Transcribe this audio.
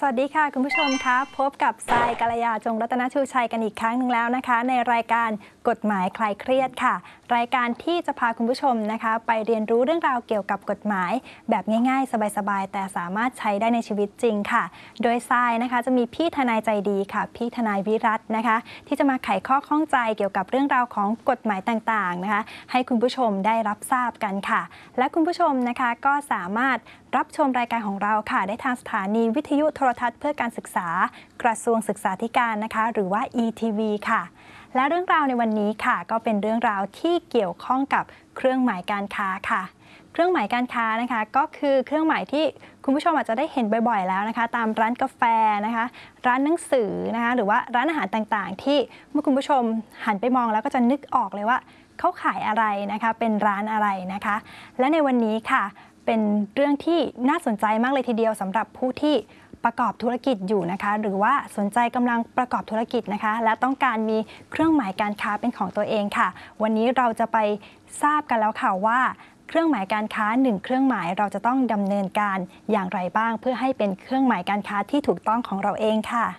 สวัสดีค่ะคุณผู้ชมคะพบกับทรายกัลยาจงรัตนชูชัยกันอีกครั้งหนึ่งแล้วนะคะในรายการกฎหมายคลายเครียดค่ะรายการที่จะพาคุณผู้ชมนะคะไปเรียนรู้เรื่องราวเกี่ยวกับกฎหมายแบบง่ายๆสบายๆแต่สามารถใช้ได้ในชีวิตจริงค่ะโดยทรายนะคะจะมีพี่ทนายใจดีค่ะพี่ทนายวิรัตน์นะคะที่จะมาไขข้อข้องใจเกี่ยวกับเรื่องราวของกฎหมายต่างๆนะคะให้คุณผู้ชมได้รับทราบกันค่ะและคุณผู้ชมนะคะก็สามารถรับชมรายการของเราค่ะได้ทางสถานีวิทยุโทรทัศน์เพื่อการศึกษากระทรวงศึกษาธิการนะคะหรือว่า ETV ค่ะและเรื่องราวในวันนี้ค่ะก็เป็นเรื่องราวที่เกี่ยวข้องกับเครื่องหมายการค้าค่ะเครื่องหมายการค้านะคะก็คือเครื่องหมายที่คุณผู้ชมอาจจะได้เห็นบ่อยๆแล้วนะคะตามร้านกาแฟนะคะร้านหนังสือนะคะหรือว่าร้านอาหารต่างๆที่เมื่อคุณผู้ชมหันไปมองแล้วก็จะนึกออกเลยว่าเขาขายอะไรนะคะเป็นร้านอะไรนะคะและในวันนี้ค่ะเป็นเรื่องที่น่าสนใจมากเลยทีเดียวสำหรับผู้ที่ประกอบธุรกิจอยู่นะคะหรือว่าสนใจกำลังประกอบธุรกิจนะคะและต้องการมีเครื่องหมายการค้าเป็นของตัวเองค่ะวันนี้เราจะไปทราบกันแล้วค่ะว่าเครื่องหมายการค้า1เครื่องหมายเราจะต้องดำเนินการอย่างไรบ้างเพื่อให้เป็นเครื่องหมายการค้าที่ถูกต้องของเราเองค่ะ